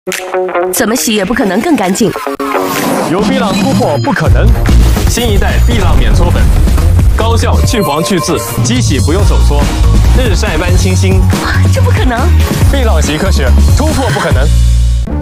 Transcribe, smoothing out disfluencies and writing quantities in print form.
怎么洗也不可能更干净。 有碧浪突破不可能，新一代碧浪免搓粉，高效去黄去渍，机洗不用手搓，日晒般清新。 这不可能！ 碧浪洗科学，突破不可能。